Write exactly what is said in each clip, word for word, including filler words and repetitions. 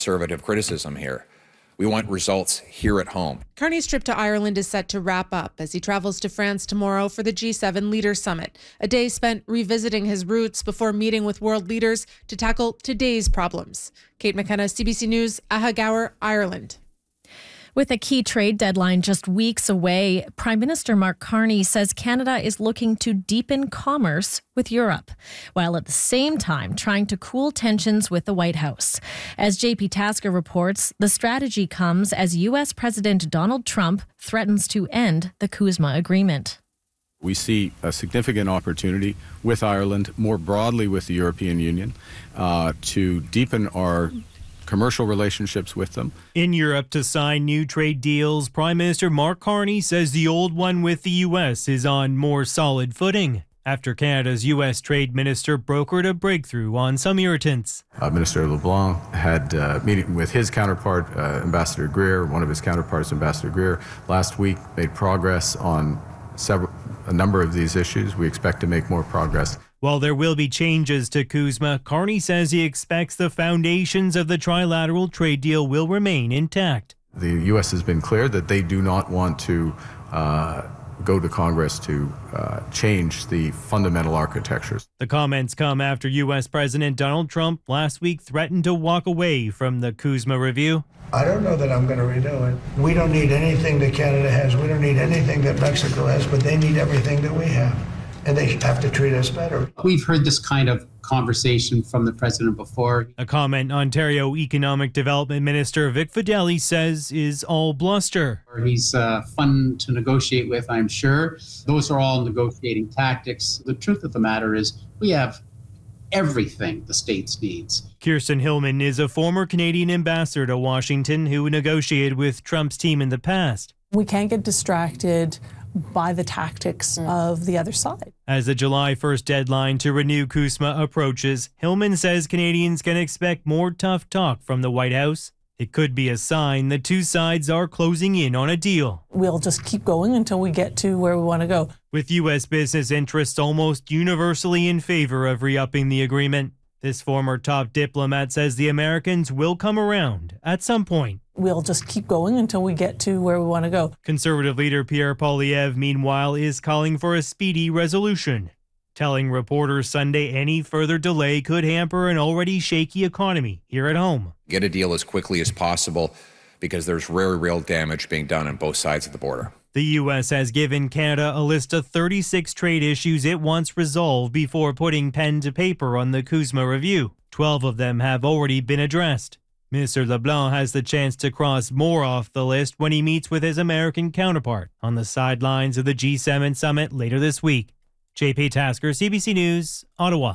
conservative criticism here. We want results here at home. Carney's trip to Ireland is set to wrap up as he travels to France tomorrow for the G seven Leaders Summit, a day spent revisiting his roots before meeting with world leaders to tackle today's problems. Kate McKenna, C B C News, Ahagower, Ireland. With a key trade deadline just weeks away, Prime Minister Mark Carney says Canada is looking to deepen commerce with Europe, while at the same time trying to cool tensions with the White House. As J P Tasker reports, the strategy comes as U S President Donald Trump threatens to end the CUSMA agreement. We see a significant opportunity with Ireland, more broadly with the European Union, uh, to deepen our commercial relationships with them. In Europe to sign new trade deals, Prime Minister Mark Carney says the old one with the U S is on more solid footing after Canada's U S Trade Minister brokered a breakthrough on some irritants. Uh, Minister LeBlanc had a uh, meeting with his counterpart, uh, Ambassador Greer, one of his counterparts, Ambassador Greer, last week, made progress on several, a number of these issues. We expect to make more progress. While there will be changes to CUSMA, Carney says he expects the foundations of the trilateral trade deal will remain intact. The U S has been clear that they do not want to uh, go to Congress to uh, change the fundamental architectures. The comments come after U S President Donald Trump last week threatened to walk away from the CUSMA review. I don't know that I'm going to renew it. We don't need anything that Canada has. We don't need anything that Mexico has, but they need everything that we have. And they have to treat us better. We've heard this kind of conversation from the president before. A comment Ontario Economic Development Minister Vic Fedeli says is all bluster. He's uh, fun to negotiate with, I'm sure. Those are all negotiating tactics. The truth of the matter is we have everything the States needs. Kirsten Hillman is a former Canadian ambassador to Washington who negotiated with Trump's team in the past. We can't get distracted by the tactics of the other side. As the July first deadline to renew CUSMA approaches, Hillman says Canadians can expect more tough talk from the White House. It could be a sign the two sides are closing in on a deal. We'll just keep going until we get to where we want to go. With U S business interests almost universally in favor of re-upping the agreement, this former top diplomat says the Americans will come around at some point. We'll just keep going until we get to where we want to go. Conservative leader Pierre Poilievre, meanwhile, is calling for a speedy resolution, telling reporters Sunday any further delay could hamper an already shaky economy here at home. Get a deal as quickly as possible because there's very real damage being done on both sides of the border. The U S has given Canada a list of thirty-six trade issues it wants resolved before putting pen to paper on the CUSMA review. Twelve of them have already been addressed. Minister LeBlanc has the chance to cross more off the list when he meets with his American counterpart on the sidelines of the G seven summit later this week. J P Tasker, C B C News, Ottawa.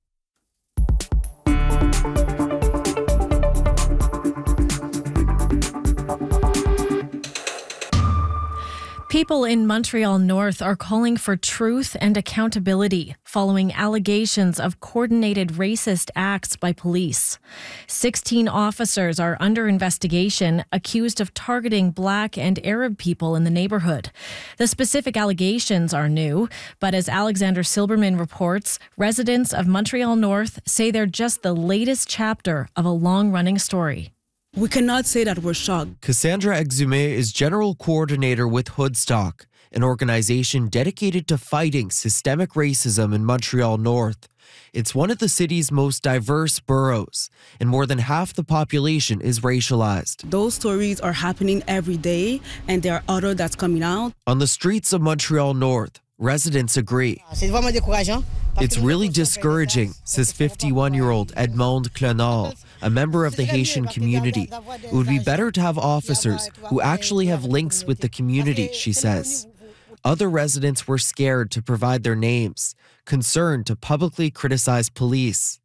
People in Montreal North are calling for truth and accountability following allegations of coordinated racist acts by police. sixteen officers are under investigation, accused of targeting Black and Arab people in the neighborhood. The specific allegations are new, but as Alexander Silberman reports, residents of Montreal North say they're just the latest chapter of a long-running story. We cannot say that we're shocked. Cassandra Exume is general coordinator with Hoodstock, an organization dedicated to fighting systemic racism in Montreal North. It's one of the city's most diverse boroughs, and more than half the population is racialized. Those stories are happening every day, and there are other that's coming out. On the streets of Montreal North, residents agree. It's really discouraging, says fifty-one-year-old Edmond Clenard, a member of the Haitian community. It would be better to have officers who actually have links with the community, she says. Other residents were scared to provide their names, concerned to publicly criticize police.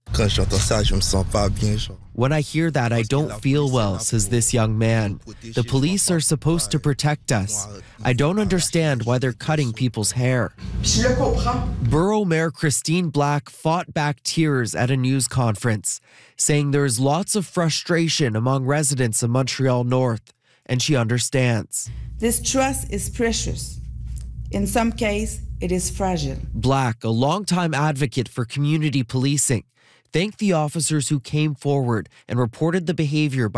When I hear that, I don't feel well, says this young man. The police are supposed to protect us. I don't understand why they're cutting people's hair. Borough Mayor Christine Black fought back tears at a news conference, saying there is lots of frustration among residents of Montreal North, and she understands. This trust is precious. In some cases, it is fragile. Black, a longtime advocate for community policing, thanked the officers who came forward and reported the behavior by